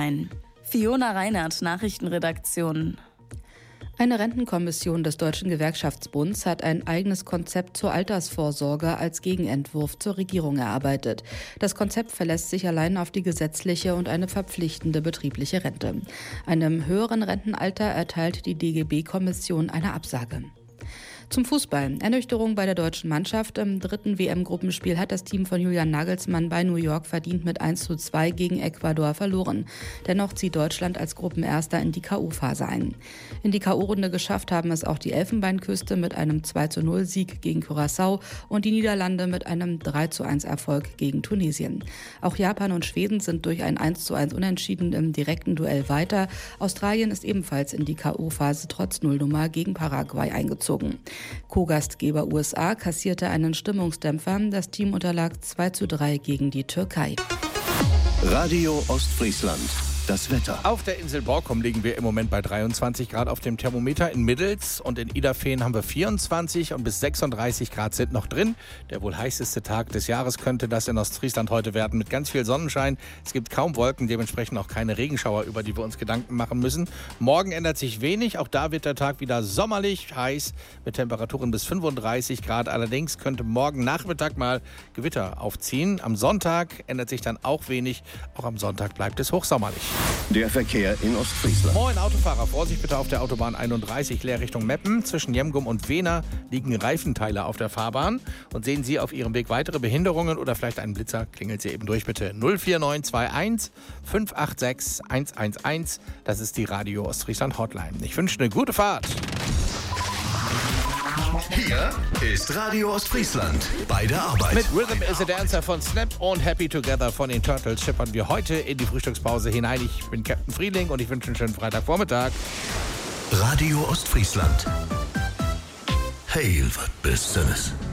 Online. Fiona Reinert, Nachrichtenredaktion. Eine Rentenkommission des Deutschen Gewerkschaftsbunds hat ein eigenes Konzept zur Altersvorsorge als Gegenentwurf zur Regierung erarbeitet. Das Konzept verlässt sich allein auf die gesetzliche und eine verpflichtende betriebliche Rente. Einem höheren Rentenalter erteilt die DGB-Kommission eine Absage. Zum Fußball. Ernüchterung bei der deutschen Mannschaft. Im 3. WM-Gruppenspiel hat das Team von Julian Nagelsmann bei New York verdient mit 1:2 gegen Ecuador verloren. Dennoch zieht Deutschland als Gruppenerster in die K.O.-Phase ein. In die K.O.-Runde geschafft haben es auch die Elfenbeinküste mit einem 2:0-Sieg gegen Curaçao und die Niederlande mit einem 3:1-Erfolg gegen Tunesien. Auch Japan und Schweden sind durch ein 1:1 Unentschieden im direkten Duell weiter. Australien ist ebenfalls in die K.O.-Phase trotz Nullnummer gegen Paraguay eingezogen. Co-Gastgeber USA kassierte einen Stimmungsdämpfer. Das Team unterlag 2:3 gegen die Türkei. Radio Ostfriesland. Das Wetter. Auf der Insel Borkum liegen wir im Moment bei 23 Grad auf dem Thermometer. In Middels und in Idafeen haben wir 24 und bis 36 Grad sind noch drin. Der wohl heißeste Tag des Jahres könnte das in Ostfriesland heute werden mit ganz viel Sonnenschein. Es gibt kaum Wolken, dementsprechend auch keine Regenschauer, über die wir uns Gedanken machen müssen. Morgen ändert sich wenig. Auch da wird der Tag wieder sommerlich heiß mit Temperaturen bis 35 Grad. Allerdings könnte morgen Nachmittag mal Gewitter aufziehen. Am Sonntag ändert sich dann auch wenig. Auch am Sonntag bleibt es hochsommerlich. Der Verkehr in Ostfriesland. Moin Autofahrer, Vorsicht bitte auf der Autobahn 31, leer Richtung Meppen. Zwischen Jemgum und Wehner liegen Reifenteile auf der Fahrbahn. Und sehen Sie auf Ihrem Weg weitere Behinderungen oder vielleicht einen Blitzer, klingelt Sie eben durch bitte. 04921 586 111. Das ist die Radio Ostfriesland Hotline. Ich wünsche eine gute Fahrt. Hier ist Radio Ostfriesland bei der Arbeit. Mit Rhythm is a Dancer von Snap und Happy Together von den Turtles schippern wir heute in die Frühstückspause hinein. Ich bin Captain Friedling und ich wünsche einen schönen Freitagvormittag. Radio Ostfriesland. Hey, was bist du?